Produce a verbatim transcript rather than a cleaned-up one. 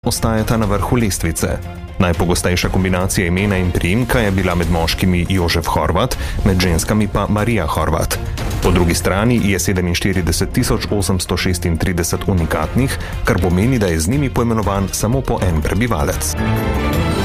ostajata na vrhu lestvice. Najpogostejša kombinacija imena in priimka je bila med moškimi Jožef Horvat, med ženskami pa Marija Horvat. Po drugi strani je sedeminštirideset tisoč osemsto šestintrideset unikatnih, kar pomeni, da je z njimi poimenovan samo po en prebivalec.